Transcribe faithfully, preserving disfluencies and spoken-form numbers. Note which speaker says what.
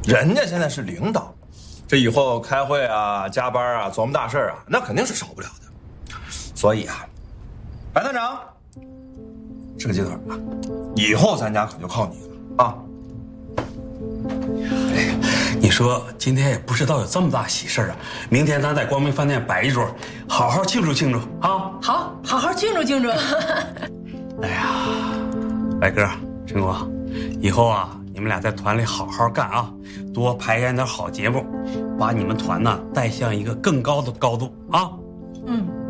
Speaker 1: 人家现在是领导，这以后开会啊、加班啊、琢磨大事啊，那肯定是少不了的。所以啊，白团长，这个阶段啊，以后咱家可就靠你了啊。
Speaker 2: 哎呀，你说今天也不知道有这么大喜事啊！明天咱在光明饭店摆一桌，好好庆祝庆祝啊！
Speaker 3: 好，好好庆祝庆祝。
Speaker 2: 哎呀，白哥、陈果，以后啊，你们俩在团里好好干啊，多排演点好节目，把你们团呢带向一个更高的高度啊！
Speaker 3: 嗯。